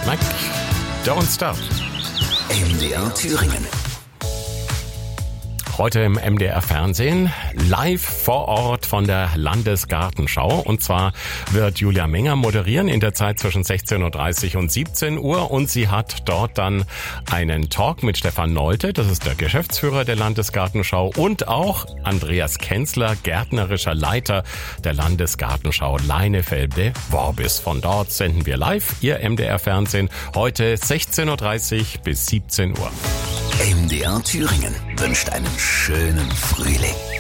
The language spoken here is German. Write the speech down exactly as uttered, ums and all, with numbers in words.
Fleetwood Mac, Don't Stop. M D R Thüringen. Heute im M D R Fernsehen live vor Ort von der Landesgartenschau. Und zwar wird Julia Menger moderieren in der Zeit zwischen sechzehn Uhr dreißig und siebzehn Uhr. Und sie hat dort dann einen Talk mit Stefan Nolte, das ist der Geschäftsführer der Landesgartenschau, und auch Andreas Kenzler, gärtnerischer Leiter der Landesgartenschau Leinefelde-Worbis. Von dort senden wir live Ihr M D R Fernsehen heute sechzehn Uhr dreißig bis siebzehn Uhr. M D R Thüringen wünscht einen schönen Frühling.